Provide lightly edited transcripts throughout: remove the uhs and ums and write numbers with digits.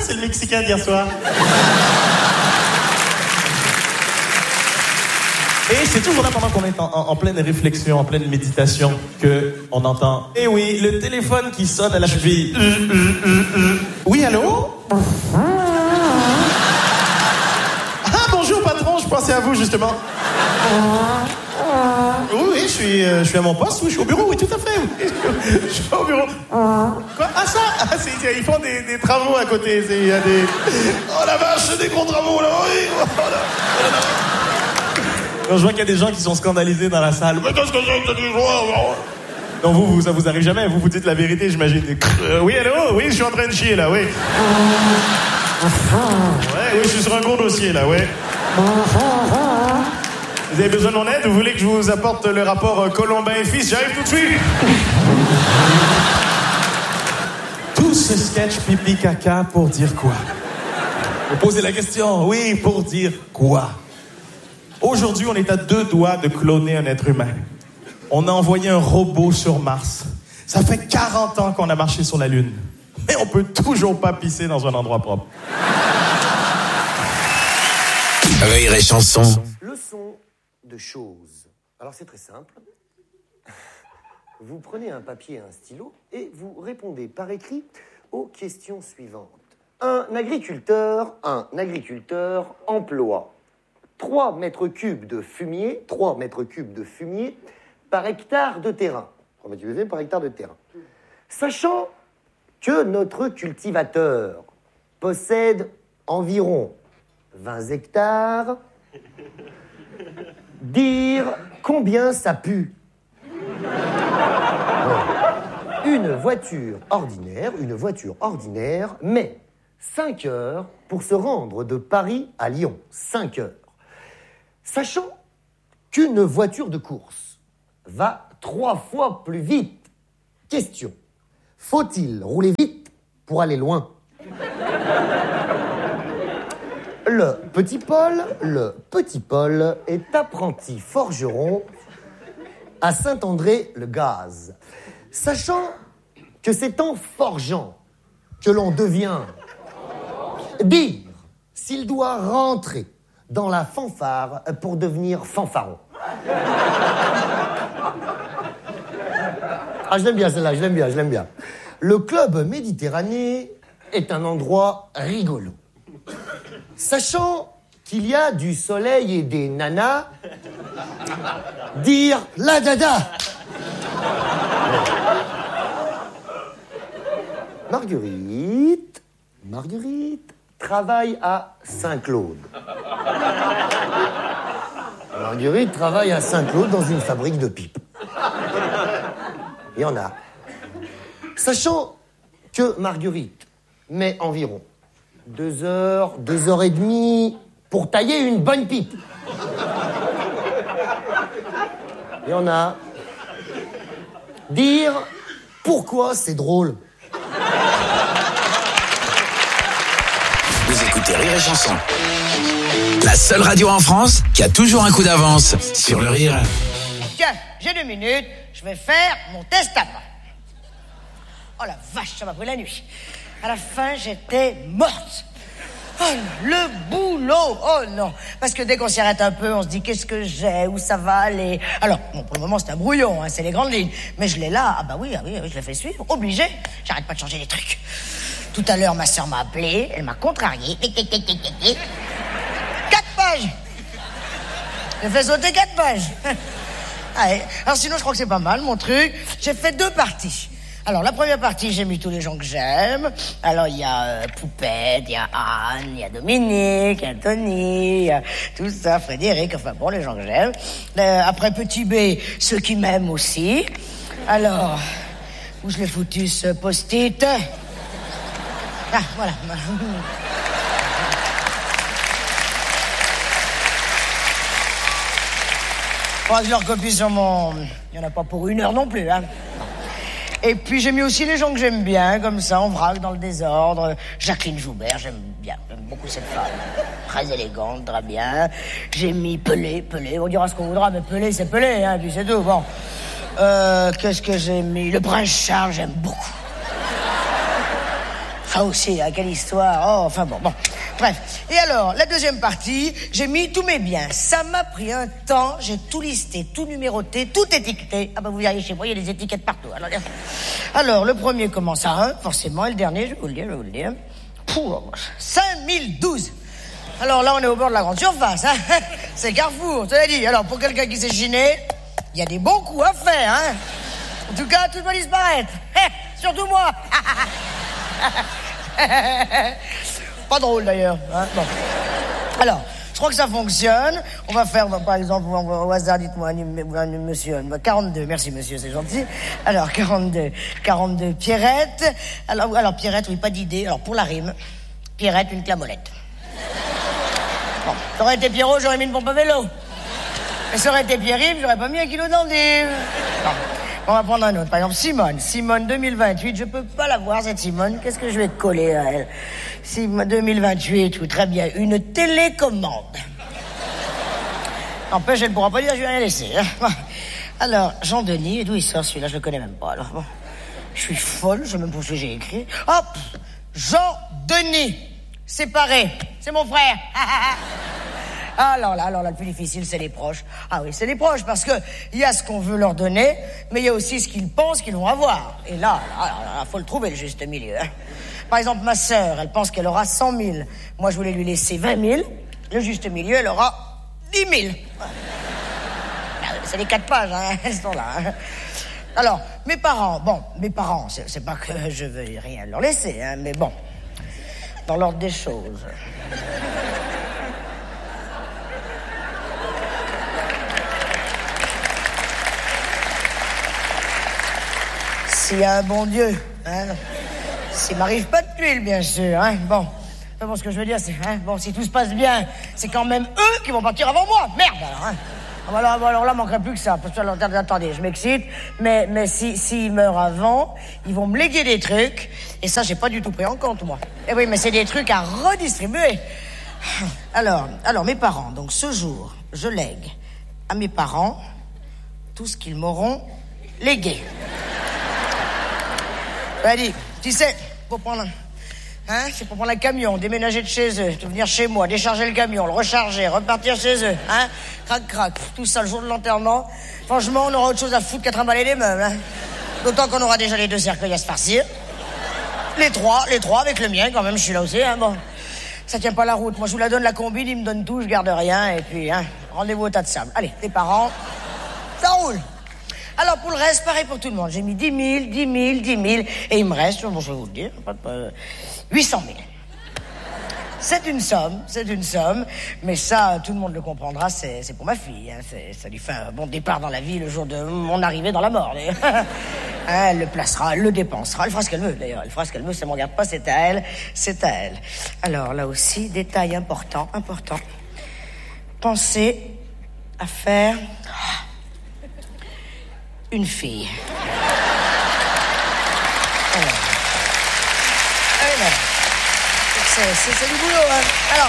c'est le Mexicain d'hier soir. Et c'est toujours là pendant qu'on est en pleine réflexion, en pleine méditation, qu'on entend « Eh oui, le téléphone qui sonne à la cheville. Oui, allô? Ah, bonjour patron, je pensais à vous justement. Oui, je suis à mon poste, oui, je suis au bureau, oui, tout à fait. Oui. Je suis au bureau. Quoi? Ah, ça? Ils font des travaux à côté. Il y a des... Oh la vache, c'est des gros travaux là, oui. Oh, là. Quand je vois qu'il y a des gens qui sont scandalisés dans la salle. Mais qu'est-ce que c'est que cette histoire? Non, vous, ça vous arrive jamais. Vous dites la vérité, j'imagine. Oui, allô? Oui, je suis en train de chier, là, oui. Ouais, oui, je suis sur un gros dossier, là, oui. Vous avez besoin de mon aide? Vous voulez que je vous apporte le rapport Colombin et Fils? J'arrive tout de suite. Tout ce sketch pipi caca pour dire quoi? Vous posez la question. Oui, pour dire quoi? Aujourd'hui, on est à 2 doigts de cloner un être humain. On a envoyé un robot sur Mars. Ça fait 40 ans qu'on a marché sur la Lune. Mais on peut toujours pas pisser dans un endroit propre. Rire et chanson. Leçon de choses. Alors c'est très simple. Vous prenez un papier et un stylo et vous répondez par écrit aux questions suivantes. Un agriculteur emploie 3 mètres cubes de fumier par hectare de terrain. 3 mètres cubes par hectare de terrain. Sachant que notre cultivateur possède environ 20 hectares, dire combien ça pue. Une voiture ordinaire met 5 heures pour se rendre de Paris à Lyon. 5 heures. Sachant qu'une voiture de course va 3 fois plus vite. Question. Faut-il rouler vite pour aller loin? Le petit Paul est apprenti forgeron à Saint-André-le-Gaz. Sachant que c'est en forgeant que l'on devient... Dire s'il doit rentrer dans la fanfare pour devenir fanfaron. Ah, je l'aime bien celle-là, je l'aime bien. Le club Méditerranée est un endroit rigolo. Sachant qu'il y a du soleil et des nanas, dire la dada. Marguerite travaille à Saint-Claude. Marguerite travaille à Saint-Claude dans une fabrique de pipes. Il y en a. Sachant que Marguerite met environ 2 heures, 2 heures et demie pour tailler une bonne pipe. Il y en a. Dire pourquoi c'est drôle. Vous écoutez Rire et Chanson. La seule radio en France qui a toujours un coup d'avance sur le rire. Tiens, j'ai 2 minutes, je vais faire mon testament. Oh la vache, ça m'a pris la nuit. À la fin, j'étais morte. Oh, le boulot. Oh non. Parce que dès qu'on s'y arrête un peu, on se dit qu'est-ce que j'ai, où ça va aller. Alors, bon, pour le moment, c'est un brouillon, hein, c'est les grandes lignes. Mais je l'ai là. Ah oui, je l'ai fait suivre. Obligé. J'arrête pas de changer les trucs. Tout à l'heure, ma sœur m'a appelé. Elle m'a contrarié. 4 pages. J'ai fait sauter 4 pages. Allez. Alors sinon, je crois que c'est pas mal, mon truc. J'ai fait 2 parties. Alors, la première partie, j'ai mis tous les gens que j'aime. Alors, il y a Poupette, il y a Anne, il y a Dominique, il y a Tony, il y a tout ça, Frédéric, enfin bon, les gens que j'aime. Après Petit B, ceux qui m'aiment aussi. Alors, où je l'ai foutu, ce post-it? Ah, voilà. Bon, je leur copie sur mon... Il n'y en a pas pour 1 heure non plus, hein. Et puis j'ai mis aussi les gens que j'aime bien, comme ça, en vrac, dans le désordre. Jacqueline Joubert, j'aime beaucoup cette femme. Très élégante, très bien. J'ai mis Pelé, on dira ce qu'on voudra, mais Pelé, c'est Pelé, hein, puis c'est tout, bon. Qu'est-ce que j'ai mis? Le prince Charles, j'aime beaucoup. Ah aussi, quelle histoire. Oh, enfin bon. Bref. Et alors, la deuxième partie, j'ai mis tous mes biens. Ça m'a pris un temps, j'ai tout listé, tout numéroté, tout étiqueté. Ah bah vous verriez chez moi, il y a des étiquettes partout. Alors le premier commence à 1, forcément, et le dernier, je vais vous le dire. Pouh, 5012. Alors là, on est au bord de la grande surface, hein. C'est Carrefour, tu l'as dit. Alors, pour quelqu'un qui s'est chiné, il y a des bons coups à faire, hein. En tout cas, tout va disparaître. Surtout moi. Pas drôle, d'ailleurs, hein. Bon. Alors, je crois que ça fonctionne. On va faire, par exemple, au hasard, dites-moi, monsieur, 42, merci monsieur, c'est gentil. Alors, 42, Pierrette. Alors Pierrette, oui, pas d'idée. Alors, pour la rime, Pierrette, une clamolette. Bon, ça aurait été Pierrot, j'aurais mis une pompe à vélo. Et ça aurait été Pierre-Yves, j'aurais pas mis un kilo d'endive. On va prendre un autre, par exemple, Simone 2028, je peux pas la voir, cette Simone, qu'est-ce que je vais coller à elle? Simone 2028, oui, très bien, une télécommande. N'empêche, elle ne pourra pas dire, je vais rien laisser. Hein. Alors, Jean-Denis, et d'où il sort celui-là, je le connais même pas, alors bon. Je suis folle, je sais même pas ce que j'ai écrit. Hop, Jean-Denis, séparé, c'est mon frère. Alors là, le plus difficile, c'est les proches. Ah oui, c'est les proches, parce que il y a ce qu'on veut leur donner, mais il y a aussi ce qu'ils pensent qu'ils vont avoir. Et là, faut le trouver, le juste milieu. Hein. Par exemple, ma sœur, elle pense qu'elle aura 100 000. Moi, je voulais lui laisser 20 000. Le juste milieu, elle aura 10 000. C'est les 4 pages, hein, elles sont là. Hein. Alors, mes parents, c'est pas que je veux rien leur laisser, hein, mais bon, dans l'ordre des choses. S'il y a un bon Dieu, hein, s'il m'arrive pas de tuile, bien sûr, hein, bon, ce que je veux dire, c'est, hein, bon, si tout se passe bien, c'est quand même eux qui vont partir avant moi, merde, alors, hein. Alors là, manquerait plus que ça, parce que, alors, attendez, je m'excite, mais s'ils meurent avant, ils vont me léguer des trucs, et ça, j'ai pas du tout pris en compte, moi. Eh oui, mais c'est des trucs à redistribuer. Alors, mes parents, donc, ce jour, je lègue à mes parents tout ce qu'ils m'auront légué. Vas-y, tu sais, pour prendre un camion, déménager de chez eux, venir chez moi, décharger le camion, le recharger, repartir chez eux, hein, crac, tout ça le jour de l'enterrement. Franchement, on aura autre chose à foutre qu'à trimballer les meubles, hein. D'autant qu'on aura déjà les 2 cercueils à se farcir. Les trois avec le mien, quand même, je suis là aussi, hein, bon. Ça tient pas la route. Moi, je vous la donne, la combine, ils me donnent tout, je garde rien, et puis, hein, rendez-vous au tas de sable. Allez, tes parents, ça roule. Alors, pour le reste, pareil pour tout le monde. J'ai mis 10 000, et il me reste, bon, je vais vous le dire, 800 000. C'est une somme, mais ça, tout le monde le comprendra, c'est pour ma fille. Hein, ça lui fait un bon départ dans la vie le jour de mon arrivée dans la mort. Elle le placera, elle le dépensera, elle fera ce qu'elle veut, d'ailleurs. Elle fera ce qu'elle veut, ça ne me regarde pas, c'est à elle. Alors, là aussi, détail important. Pensez à faire une fille. C'est du boulot, hein. Alors,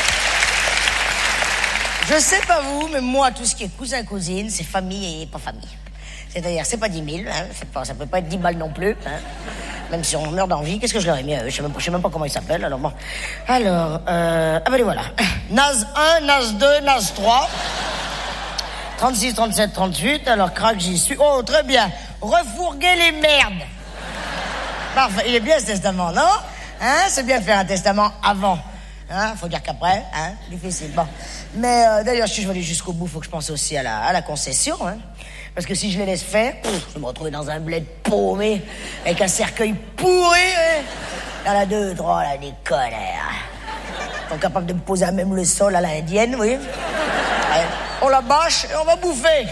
je sais pas vous, mais moi, tout ce qui est cousin-cousine, c'est famille et pas famille. C'est-à-dire, c'est pas 10 000, hein, ça peut pas être 10 balles non plus, hein. Même si on meurt d'envie, qu'est-ce que je leur ai mis à eux? Je sais même pas comment ils s'appellent, alors bon. Alors, les voilà. Naz 1, Naz 2, Naz 3. 36, 37, 38, alors crac, j'y suis. Oh, très bien. Refourguer les merdes. Parfait, il est bien ce testament, non? Hein, c'est bien de faire un testament avant. Hein, faut dire qu'après, hein, difficile. Bon. Mais d'ailleurs, si je veux aller jusqu'au bout, faut que je pense aussi à la concession, hein. Parce que si je les laisse faire, je vais me retrouver dans un bled paumé, avec un cercueil pourri, hein. Il y en a 2, 3, là, des connards. Ils sont capables de me poser à même le sol à la indienne, oui. Ouais. On la bâche et on va bouffer.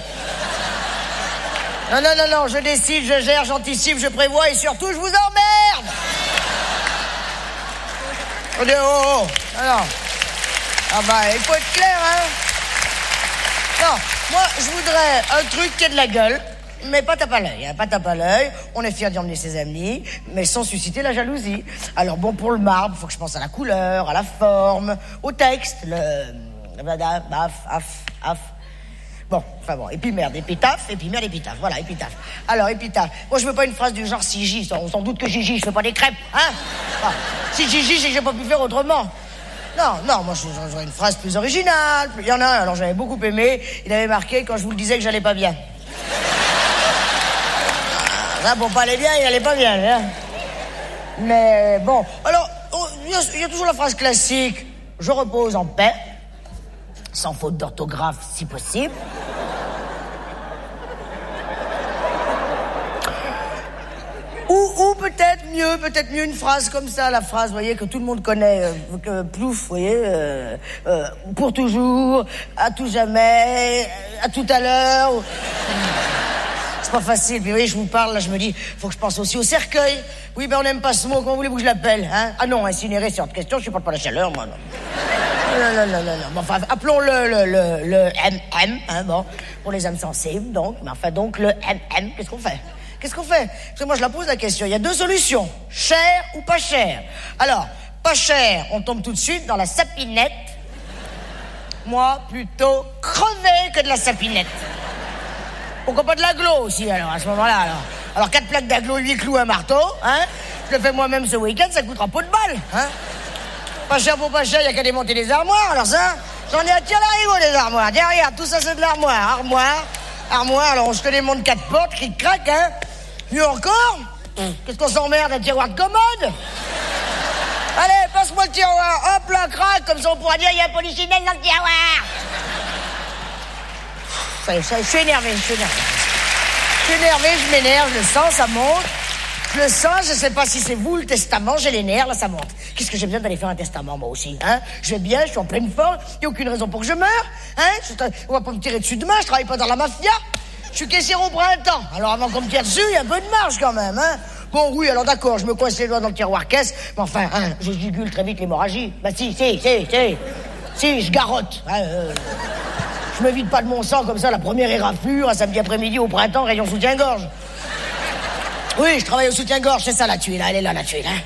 Non, je décide, je gère, j'anticipe, je prévois et surtout, je vous emmerde. Oh. Alors. Ah bah, il faut être clair, hein. Non, moi, je voudrais un truc qui ait de la gueule, mais pas tape à l'œil, hein, pas tape à l'œil. On est fiers d'y emmener ses amis, mais sans susciter la jalousie. Alors bon, pour le marbre, faut que je pense à la couleur, à la forme, au texte, Bon, enfin bon, et puis merde, épitaphe, et puis merde, épitaphe, voilà, épitaphe. Alors, épitaphe, moi je veux pas une phrase du genre si J, on s'en doute que Gigi, je fais pas des crêpes, hein. Ah, si Gigi, c'est que j'ai pas pu faire autrement. Non, moi j'aurais une phrase plus originale. Il y en a un, alors j'avais beaucoup aimé, il avait marqué quand je vous le disais que j'allais pas bien. Ça, pour pas aller bien, il allait pas bien, hein. Mais bon, alors, il y a toujours la phrase classique, je repose en paix. Sans faute d'orthographe, si possible. Ou peut-être mieux une phrase comme ça, la phrase, vous voyez, que tout le monde connaît, plouf, vous voyez, pour toujours, à tout jamais, à tout à l'heure. C'est pas facile, puis vous voyez, je vous parle, là, je me dis, faut que je pense aussi au cercueil. Oui, ben on n'aime pas ce mot, comment voulez-vous que je l'appelle, hein? Ah non, incinérer, c'est hors de question, je supporte pas la chaleur, moi, non. Non. Bon, enfin, appelons-le le MM, hein, bon, pour les âmes sensibles, donc. Mais enfin, donc, le MM, qu'est-ce qu'on fait? Parce que moi, je la pose la question. Il y a deux solutions. Cher ou pas cher? Alors, pas cher, on tombe tout de suite dans la sapinette. Moi, plutôt crevé que de la sapinette. Pourquoi pas de l'aglo aussi, alors, à ce moment-là, alors? Alors, 4 plaques d'aglo, 8 clous, un marteau, hein? Je le fais moi-même ce week-end, ça coûtera pas de balle, hein? Pas cher pour pas cher, il y a qu'à démonter les armoires, alors ça, j'en ai à tirer l'arigot des armoires. Tiens, regarde, tout ça c'est de l'armoire. Armoire, alors je te démonte 4 portes, cric-crac, hein. Mieux encore, qu'est-ce qu'on s'emmerde, un tiroir de commode? Allez, passe-moi le tiroir, hop là, crac, comme ça on pourra dire, il y a un polichinelle dans le tiroir. Ça, je suis énervé, je m'énerve, je le sens, ça monte. Je le sens, je sais pas si c'est vous, le testament, j'ai les nerfs, là, ça monte. Qu'est-ce que j'ai besoin d'aller faire un testament, moi aussi, hein? Je vais bien, je suis en pleine forme, il n'y a aucune raison pour que je meure, hein? On va pas me tirer dessus demain, je travaille pas dans la mafia. Je suis caissière au printemps, alors avant qu'on me tire dessus, il y a un peu de marge quand même, hein? Bon, oui, alors d'accord, je me coince les doigts dans le tiroir caisse, mais enfin, hein, je jugule très vite l'hémorragie. Bah si, je garotte, hein, je me vide pas de mon sang comme ça, la première éraflure, un samedi après-midi au printemps, rayon soutien-gorge. Oui, je travaille au soutien-gorge, c'est ça la tuile, là, elle est là, la tuile, hein.